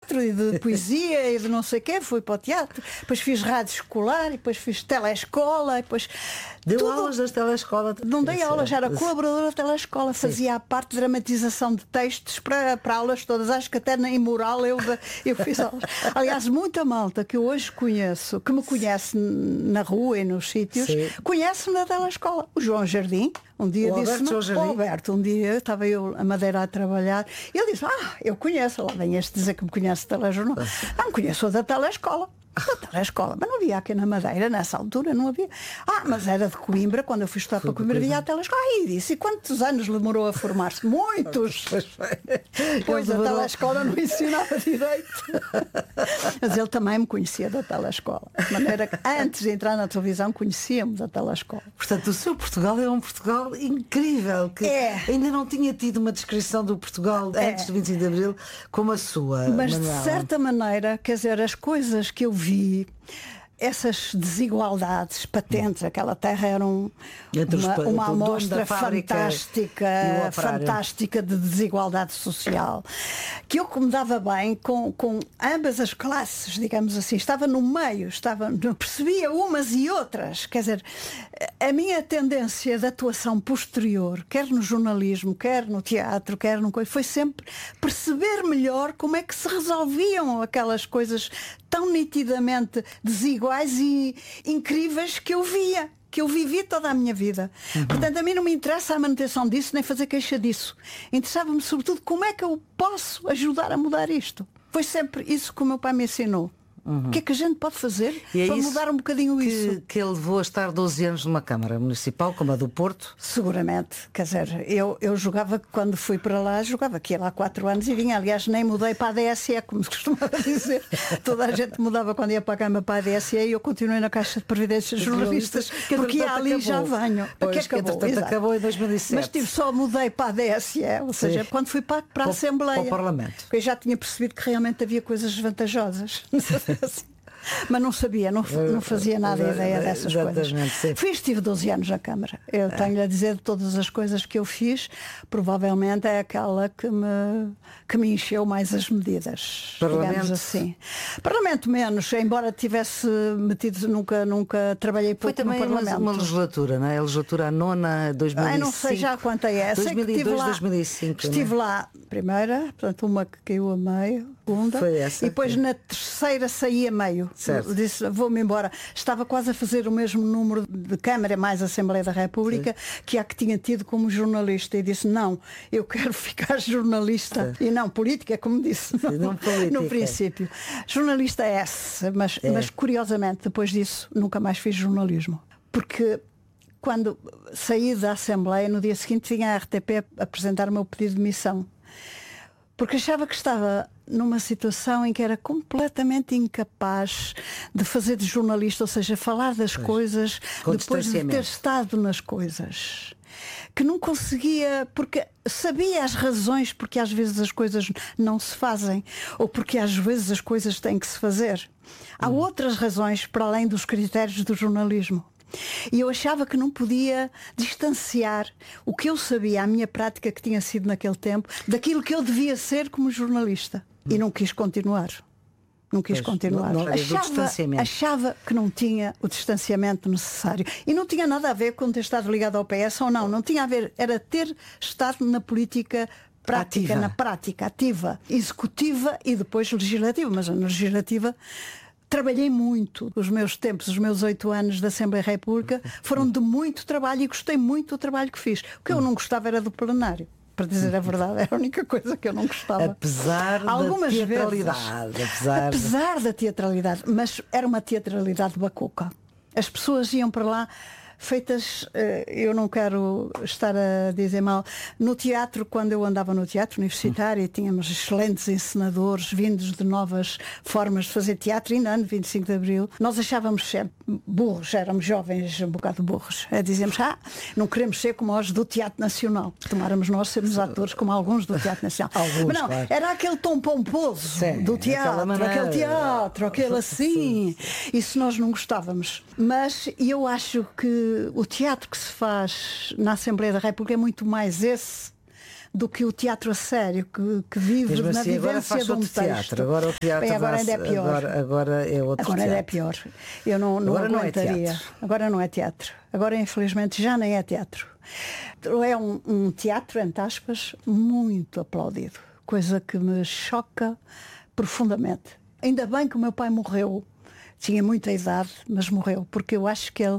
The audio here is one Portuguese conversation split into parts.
teatro e de poesia e de não sei o quê, fui para o teatro, depois fiz rádio escolar, e depois fiz telescola, e depois... Deu aulas das telescola? Não dei aulas, já era colaboradora da telescola, fazia a parte de dramatização de textos para aulas todas, acho que até na Imoral eu fiz aulas. Aliás, muita malta que eu hoje conheço, que me conhece na rua e nos sítios, conhece-me da telescola. O João Jardim, um dia disse-me, Alberto, um dia estava eu a Madeira a trabalhar, e ele disse, eu conheço, lá vem este dizer que me conhece da telejornal. Não conheço a da telescola. Da telescola, mas não havia aqui na Madeira, nessa altura não havia. Mas era de Coimbra, quando eu fui estudar para Coimbra, havia a telescola. E disse, e quantos anos demorou a formar-se? Muitos! Pois a telescola não ensinava direito. Mas ele também me conhecia da telescola. De maneira que antes de entrar na televisão conhecíamos da telescola. Portanto, o seu Portugal é um Portugal incrível, que ainda não tinha tido uma descrição do Portugal antes do 25 de Abril como a sua. Mas Manuela, de certa maneira, quer dizer, as coisas que eu vi, essas desigualdades patentes, aquela terra era uma amostra fantástica de desigualdade social, que eu me dava bem com ambas as classes, digamos assim, estava no meio, percebia umas e outras, quer dizer, a minha tendência de atuação posterior, quer no jornalismo, quer no teatro, quer no coisa, foi sempre perceber melhor como é que se resolviam aquelas coisas tão nitidamente desiguais e incríveis que eu via, que eu vivi toda a minha vida. Portanto, a mim não me interessa a manutenção disso, nem fazer queixa disso. Interessava-me sobretudo como é que eu posso ajudar a mudar isto. Foi sempre isso que o meu pai me ensinou. O que é que a gente pode fazer para mudar um bocadinho isso? Que ele levou a estar 12 anos numa Câmara Municipal, como a do Porto? Seguramente, quer dizer, eu jogava, quando fui para lá, jogava aqui lá há 4 anos e vinha, aliás, nem mudei para a DSE, como se costumava dizer. Toda a gente mudava quando ia para a Câmara para a DSE e eu continuei na Caixa de Previdência de Jornalistas, porque ali já venho. Acabou em 2007. Mas só mudei para a DSE, ou seja, quando fui para a Assembleia. Para o Parlamento. Eu já tinha percebido que realmente havia coisas vantajosas. Mas não sabia, não fazia nada ideia dessas coisas. Estive 12 anos na Câmara. Eu tenho a dizer de todas as coisas que eu fiz, provavelmente é aquela que me encheu mais as medidas. Digamos assim. Parlamento menos, embora tivesse metido, nunca trabalhei pouco no Parlamento. Foi também uma legislatura, não é? A legislatura a nona, 2005. Não sei já quanto é. 2002, 2005. Estive lá, primeira, portanto uma que caiu a meio, segunda. Foi essa. E depois na terceira saí a meio. Certo. Disse, vou-me embora. Estava quase a fazer o mesmo número de Câmara mais Assembleia da República que a que tinha tido como jornalista. E disse, não, eu quero ficar jornalista e não política, como disse no princípio. Jornalista é essa, mas curiosamente depois disso nunca mais fiz jornalismo. Porque quando saí da Assembleia, no dia seguinte vinha a RTP apresentar o meu pedido de demissão. Porque achava que estava numa situação em que era completamente incapaz de fazer de jornalista, ou seja, falar das coisas depois de ter estado nas coisas. Que não conseguia, porque sabia as razões porque às vezes as coisas não se fazem, ou porque às vezes as coisas têm que se fazer. Há outras razões para além dos critérios do jornalismo. E eu achava que não podia distanciar o que eu sabia, a minha prática que tinha sido naquele tempo, daquilo que eu devia ser como jornalista. E não quis continuar. Não quis continuar. Achava que não tinha o distanciamento necessário. E não tinha nada a ver com ter estado ligado ao PS ou não. Não tinha a ver. Era ter estado na política prática, na prática, ativa, executiva e depois legislativa. Mas na legislativa trabalhei muito. Os meus tempos, os meus 8 anos da Assembleia da República foram de muito trabalho e gostei muito do trabalho que fiz. O que eu não gostava era do plenário. Para dizer a verdade, era a única coisa que eu não gostava. Apesar da teatralidade, mas era uma teatralidade bacoca. As pessoas iam para lá feitas, eu não quero estar a dizer mal, no teatro, quando eu andava no teatro universitário, tínhamos excelentes encenadores vindos de novas formas de fazer teatro, ainda ano 25 de Abril, nós achávamos sempre burros, éramos jovens um bocado burros, dizíamos, não queremos ser como os do Teatro Nacional, tomáramos nós sermos atores como alguns do Teatro Nacional. Mas não, era aquele tom pomposo do teatro, aquele assim, isso nós não gostávamos. Mas eu acho que o teatro que se faz na Assembleia da República é muito mais esse do que o teatro a sério, que vive mesmo na assim, vivência de um texto. Teatro. Agora o teatro agora ainda é pior. Agora é outro agora teatro. É pior. Eu não aguentaria. Agora não é teatro. Agora, infelizmente, já nem é teatro. É um teatro, entre aspas, muito aplaudido. Coisa que me choca profundamente. Ainda bem que o meu pai morreu. Tinha muita idade, mas morreu. Porque eu acho que ele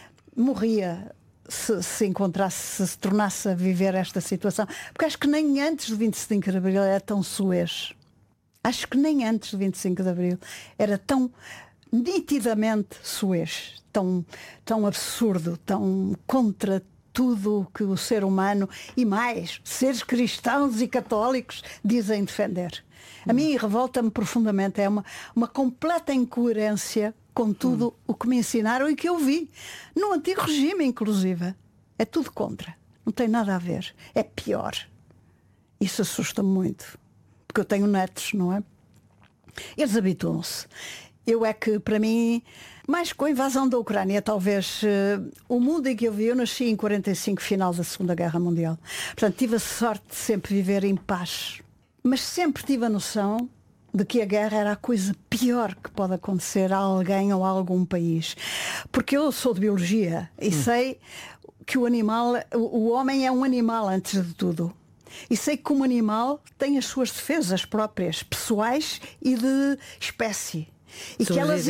morria se encontrasse, se tornasse a viver esta situação. Porque acho que nem antes do 25 de Abril era tão suez. Acho que nem antes do 25 de Abril era tão nitidamente suez. Tão absurdo, tão contra tudo o que o ser humano e mais, seres cristãos e católicos dizem defender. A mim revolta-me profundamente, é uma completa incoerência com tudo o que me ensinaram e que eu vi no antigo regime, inclusive. É tudo contra, não tem nada a ver, é pior. Isso assusta-me muito, porque eu tenho netos, não é? Eles habituam-se. Eu é que, para mim, mais com a invasão da Ucrânia, talvez o mundo em que eu vi, eu nasci em 45, final da Segunda Guerra Mundial. Portanto, tive a sorte de sempre viver em paz. Mas sempre tive a noção de que a guerra era a coisa pior que pode acontecer a alguém ou a algum país. Porque eu sou de biologia e sei que o homem é um animal antes de tudo. E sei que como animal tem as suas defesas próprias, pessoais e de espécie. E que elas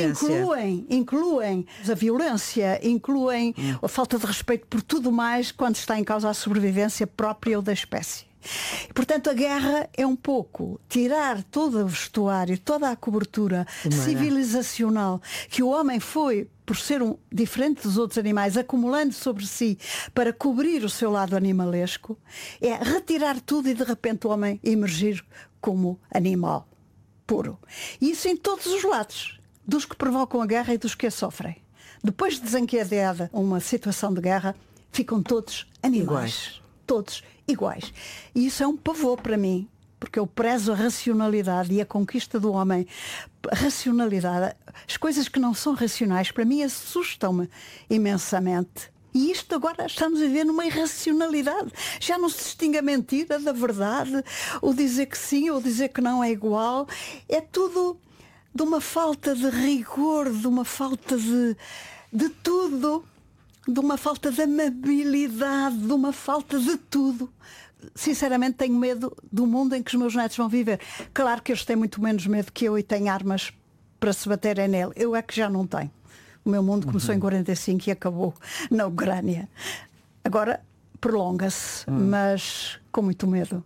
incluem a violência, incluem a falta de respeito por tudo mais quando está em causa a sobrevivência própria ou da espécie. E, portanto, a guerra é um pouco tirar todo o vestuário, toda a cobertura civilizacional que o homem foi, por ser diferente dos outros animais, acumulando sobre si para cobrir o seu lado animalesco, é retirar tudo e de repente o homem emergir como animal puro. E isso em todos os lados, dos que provocam a guerra e dos que a sofrem. Depois de desencadeada uma situação de guerra, ficam todos animais. Iguais. Todos iguais. E isso é um pavor para mim, porque eu prezo a racionalidade e a conquista do homem. A racionalidade, as coisas que não são racionais, para mim assustam-me imensamente. E isto agora estamos a viver numa irracionalidade. Já não se distingue a mentira da verdade, o dizer que sim ou dizer que não é igual. É tudo de uma falta de rigor, de uma falta de tudo, de uma falta de amabilidade, de uma falta de tudo. Sinceramente tenho medo do mundo em que os meus netos vão viver. Claro que eles têm muito menos medo que eu e têm armas para se baterem nele. Eu é que já não tenho. O meu mundo começou em 45 e acabou na Ucrânia. Agora prolonga-se, mas com muito medo.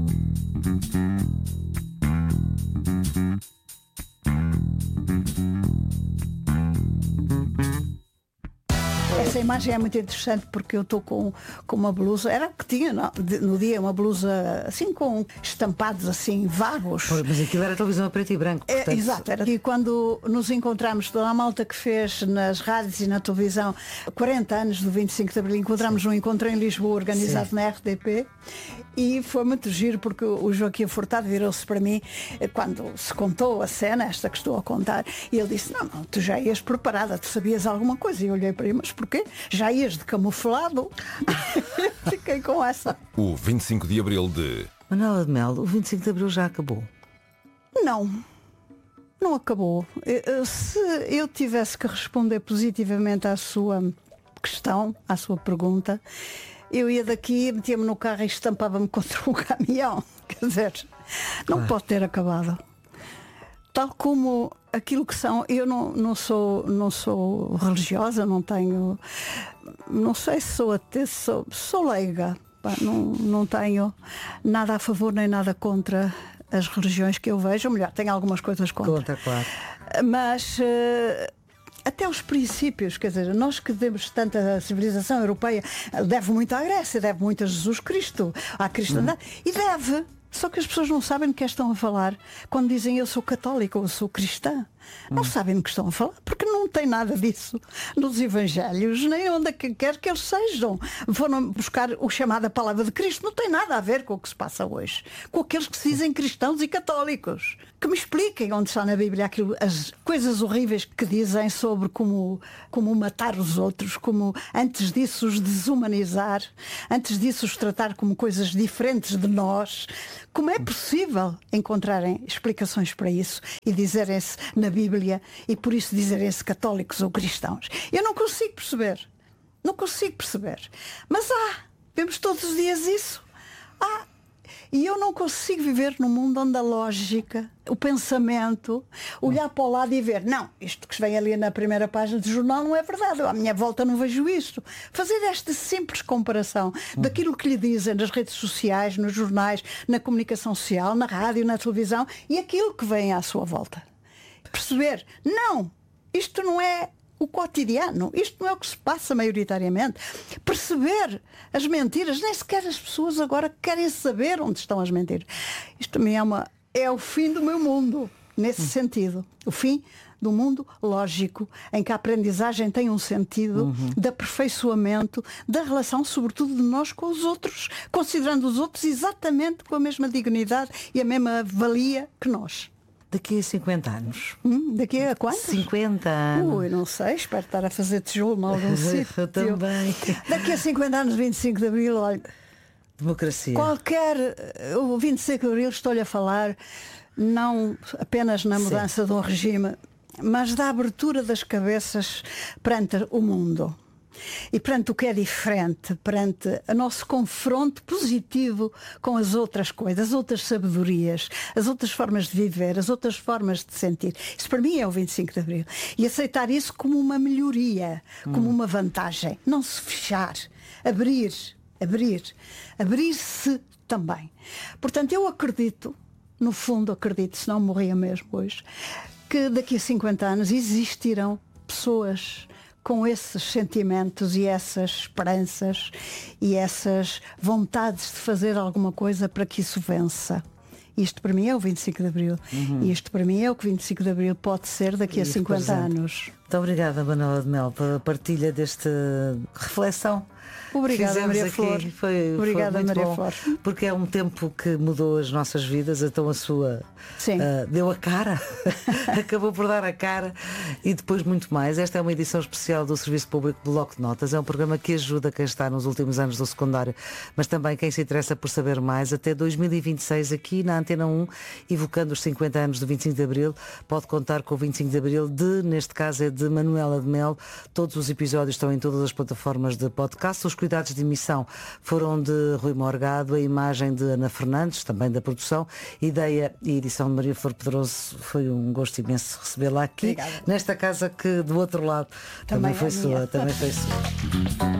Essa imagem é muito interessante porque eu estou com uma blusa, era o que tinha no dia, uma blusa assim com estampados assim vagos. Pois, mas aquilo era televisão a preto e branco. Portanto... Exato, era. E quando nos encontramos, toda a malta que fez nas rádios e na televisão 40 anos do 25 de Abril, encontramos um encontro em Lisboa organizado na RTP e foi muito giro porque o Joaquim Furtado virou-se para mim quando se contou a cena, esta que estou a contar, e ele disse, não, tu já ias preparada, tu sabias alguma coisa. E eu olhei para ele, mas porquê? Já ias de camuflado? Fiquei com essa. O 25 de Abril de... Manuela de Melo, o 25 de Abril já acabou? Não acabou. Se eu tivesse que responder positivamente à sua questão, à sua pergunta, eu ia daqui, metia-me no carro e estampava-me contra um caminhão. Quer dizer, não pode ter acabado. Tal como aquilo que são, eu não sou religiosa, não sei se sou até, sou leiga, não tenho nada a favor nem nada contra as religiões que eu vejo, ou melhor, tenho algumas coisas contra. Claro. Mas até os princípios, quer dizer, nós que temos tanta civilização europeia, deve muito à Grécia, deve muito a Jesus Cristo, à cristandade, e deve. Só que as pessoas não sabem do que estão a falar quando dizem eu sou católica ou eu sou cristã. Não sabem do que estão a falar, porque não tem nada disso nos Evangelhos, nem onde quer que eles sejam. Foram buscar o chamado a palavra de Cristo, não tem nada a ver com o que se passa hoje, com aqueles que se dizem cristãos e católicos. Que me expliquem onde está na Bíblia aquilo, as coisas horríveis que dizem sobre como matar os outros, como antes disso os desumanizar, antes disso os tratar como coisas diferentes de nós. Como é possível encontrarem explicações para isso e dizerem-se na Bíblia e por isso dizerem-se católicos ou cristãos? Eu não consigo perceber. Não consigo perceber. Mas vemos todos os dias isso. E eu não consigo viver num mundo onde a lógica, o pensamento, olhar para o lado e ver, não, isto que vem ali na primeira página do jornal não é verdade, eu à minha volta não vejo isto. Fazer esta simples comparação daquilo que lhe dizem nas redes sociais, nos jornais, na comunicação social, na rádio, na televisão e aquilo que vem à sua volta. Perceber, não, isto não é o cotidiano, isto não é o que se passa maioritariamente. Perceber as mentiras, nem sequer as pessoas agora querem saber onde estão as mentiras. Isto também é o fim do meu mundo, nesse sentido. O fim do mundo lógico, em que a aprendizagem tem um sentido de aperfeiçoamento da relação, sobretudo de nós com os outros, considerando os outros exatamente com a mesma dignidade e a mesma valia que nós. Daqui a 50 anos. Daqui a quantos? 50 anos. Não sei, espero estar a fazer tijolo em algum sítio. Eu também. Daqui a 50 anos, 25 de Abril, olha. Democracia. O 25 de Abril estou-lhe a falar não apenas na mudança de um regime, mas da abertura das cabeças perante o mundo. E perante o que é diferente, perante o nosso confronto positivo com as outras coisas, as outras sabedorias, as outras formas de viver, as outras formas de sentir. Isso para mim é o 25 de Abril. E aceitar isso como uma melhoria, como uma vantagem. Não se fechar. Abrir-se também. Portanto, eu acredito, no fundo acredito, se não morria mesmo hoje, que daqui a 50 anos existirão pessoas com esses sentimentos e essas esperanças e essas vontades de fazer alguma coisa para que isso vença. Isto para mim é o 25 de Abril. E isto para mim é o que 25 de Abril pode ser daqui a 50 anos. Muito obrigada, Manuela de Mel, pela partilha desta reflexão. Obrigada, Maria Flor. Obrigada, Maria Flor. Flor. Porque é um tempo que mudou as nossas vidas, então a sua deu a cara, acabou por dar a cara e depois muito mais. Esta é uma edição especial do Serviço Público Bloco de Notas. É um programa que ajuda quem está nos últimos anos do secundário, mas também quem se interessa por saber mais. Até 2026 aqui na Antena 1, evocando os 50 anos do 25 de Abril, pode contar com o 25 de Abril neste caso é de Manuela de Mel. Todos os episódios estão em todas as plataformas de podcast. Os cuidados de emissão foram de Rui Morgado, a imagem de Ana Fernandes, também da produção, ideia e edição de Maria Flor Pedroso. Foi um gosto imenso recebê-la aqui. Obrigada. Nesta casa que do outro lado também foi sua.